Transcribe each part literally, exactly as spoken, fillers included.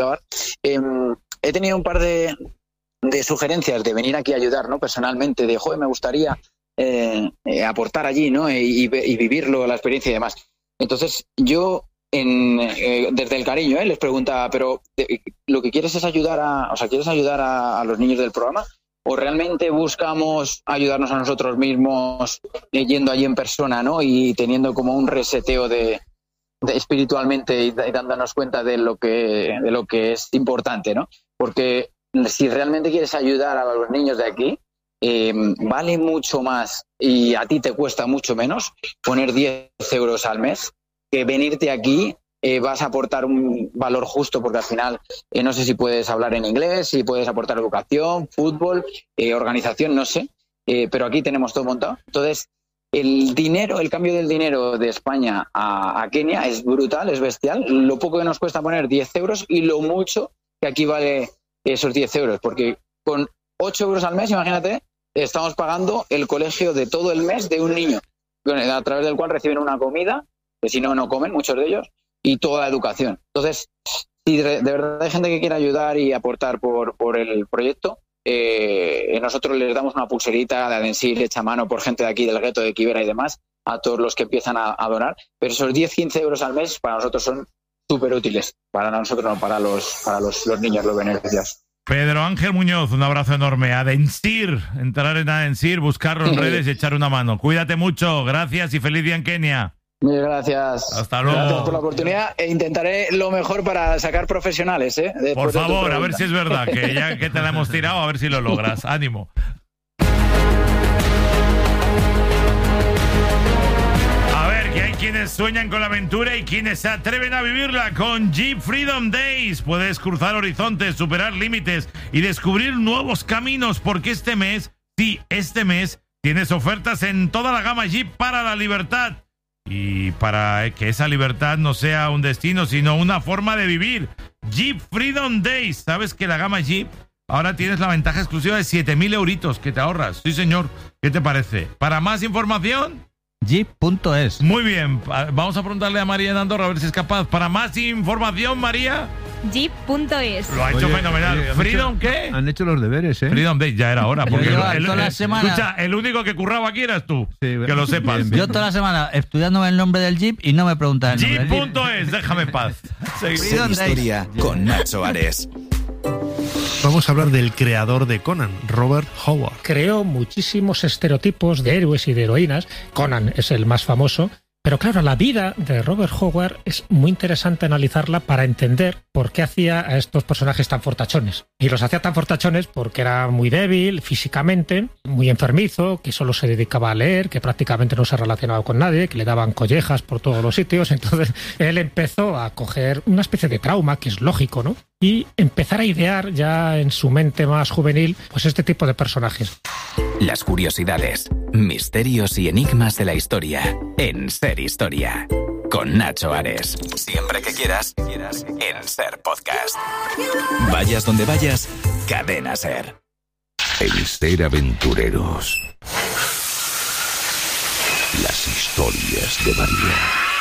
acabar. Eh, he tenido un par de, de sugerencias de venir aquí a ayudar, ¿no? Personalmente, de, joder, me gustaría eh, eh, aportar allí, ¿no? Y, y vivirlo, la experiencia y demás. Entonces, yo, en, eh, desde el cariño, ¿eh? les preguntaba, pero eh, ¿lo que quieres es ayudar a, o sea, quieres ayudar a, a los niños del programa? ¿O realmente buscamos ayudarnos a nosotros mismos eh, yendo allí en persona, ¿no? Y teniendo como un reseteo de, de espiritualmente y, y dándonos cuenta de lo que de lo que es importante, ¿no? Porque si realmente quieres ayudar a los niños de aquí, eh, vale mucho más y a ti te cuesta mucho menos poner diez euros al mes que venirte aquí. Eh, vas a aportar un valor justo porque al final eh, no sé si puedes hablar en inglés, si puedes aportar educación, fútbol, eh, organización, no sé, eh, pero aquí tenemos todo montado. Entonces, el dinero, el cambio del dinero de España a, a Kenia es brutal, es bestial. Lo poco que nos cuesta poner diez euros y lo mucho que aquí vale esos diez euros, porque con ocho euros al mes, imagínate, estamos pagando el colegio de todo el mes de un niño, a través del cual reciben una comida, que si no, no comen muchos de ellos, y toda la educación. Entonces, si de, de verdad hay gente que quiere ayudar y aportar por, por el proyecto, eh, nosotros les damos una pulserita de Adensir hecha a mano por gente de aquí del gueto de Kibera y demás, a todos los que empiezan a, a donar, pero esos diez a quince euros al mes para nosotros son súper útiles, para nosotros no, para los, para los, los niños, los beneficiados. Pedro Ángel Muñoz, un abrazo enorme. Adensir, entrar en Adensir, buscarlo en redes y echar una mano. Cuídate mucho, gracias y feliz día en Kenia. Muchas gracias. Hasta luego. Gracias por la oportunidad e intentaré lo mejor para sacar profesionales, ¿eh? Por favor, a ver si es verdad, que ya que te la hemos tirado, a ver si lo logras. Ánimo. A ver, que hay quienes sueñan con la aventura y quienes se atreven a vivirla con Jeep Freedom Days. Puedes cruzar horizontes, superar límites y descubrir nuevos caminos, porque este mes, sí, este mes, tienes ofertas en toda la gama Jeep para la libertad. Y para que esa libertad no sea un destino, sino una forma de vivir. Jeep Freedom Days. ¿Sabes que la gama Jeep ahora tienes la ventaja exclusiva de siete mil euritos que te ahorras? Sí, señor. ¿Qué te parece? Para más información, jeep punto es. Muy bien. Vamos a preguntarle a María en Andorra a ver si es capaz. Para más información, María, jeep punto es. Lo ha hecho Oye, fenomenal. oye, ¿Freedom hecho, qué? Han hecho los deberes, ¿eh? Freedom Days, ya era hora. Porque Yo el, toda la el- semana- escucha, el único que curraba aquí eras tú. Sí, que lo sepas. bien, bien. Yo toda la semana estudiándome el nombre del Jeep y no me preguntan el nombre Jeep del Jeep. punto es, déjame en paz. Ser Historia con Nacho Ares. Vamos a hablar del creador de Conan, Robert Howard. Creó muchísimos estereotipos de héroes y de heroínas. Conan es el más famoso. Pero claro, la vida de Robert Howard es muy interesante analizarla para entender por qué hacía a estos personajes tan fortachones. Y los hacía tan fortachones porque era muy débil físicamente, muy enfermizo, que solo se dedicaba a leer, que prácticamente no se relacionaba con nadie, que le daban collejas por todos los sitios. Entonces él empezó a coger una especie de trauma, que es lógico, ¿no? Y empezar a idear ya en su mente más juvenil pues este tipo de personajes. Las curiosidades, misterios y enigmas de la historia en Ser Historia. Con Nacho Ares. Siempre que quieras, quieras en Ser Podcast. Vayas donde vayas, Cadena Ser. En Ser Aventureros. Las historias de María.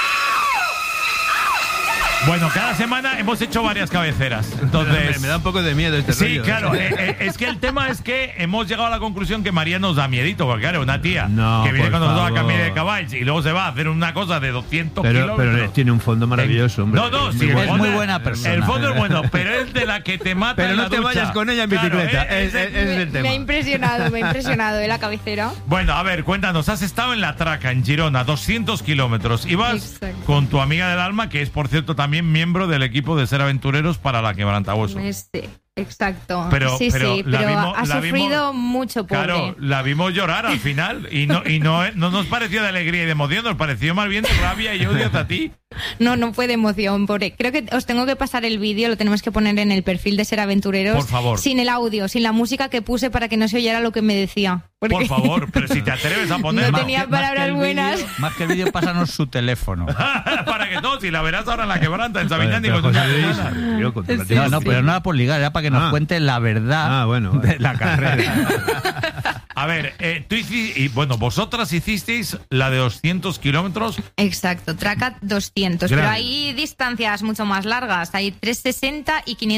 Bueno, cada semana hemos hecho varias cabeceras. Entonces, me, me da un poco de miedo este sí, rollo. claro. eh, eh, es que el tema es que hemos llegado a la conclusión que María nos da miedito, porque claro, una tía No, que viene por con nosotros a favor. cambiar de caballos y luego se va a hacer una cosa de doscientos Pero, pero kilómetros. tiene un fondo maravilloso, hombre. No, no, Es sí, muy el bueno. Es muy fondo- buena persona. El fondo es bueno, pero es de la que te mata. Pero en no la te ducha. vayas con ella en Claro, bicicleta. eh, es, es- ese es el Me tema. ha impresionado, me ha impresionado ¿eh? La cabecera. Bueno, a ver, cuéntanos, has estado en La Traca, en Girona, doscientos kilómetros. Ibas Exacto. con tu amiga del alma, que es, por cierto, también miembro del equipo de Ser Aventureros para la Quebrantahueso. Sí, exacto. Pero- sí, pero sí, la pero vimos- ha la sufrido vimos- mucho, pobre. Claro, la vimos llorar al final y no y no, no nos pareció de alegría y de emoción, nos pareció más bien de rabia y odio hacia ti. No, no fue de emoción, pobre. Creo que os tengo que pasar el vídeo, lo tenemos que poner en el perfil de Ser Aventureros. Por favor. Sin el audio, sin la música que puse para que no se oyera lo que me decía. Porque Por favor, pero si te atreves a no ponerlo. tenía Más que palabras el buenas. vídeo- más que el vídeo, pásanos su teléfono. Para que todos, si la verás ahora en La Quebranta, en Pero- Sabiñán y pero con José tu Luis, hermana. yo con tu Sí, latino. No, no, pero no era por ligar, era para que nos Ah. cuente la verdad Ah, bueno, de vale. la carrera. A ver, eh, tú hiciste, y bueno, vosotras hicisteis la de doscientos kilómetros. Exacto, Track doscientos. Grande. Pero hay distancias mucho más largas. Hay trescientos sesenta y quinientos.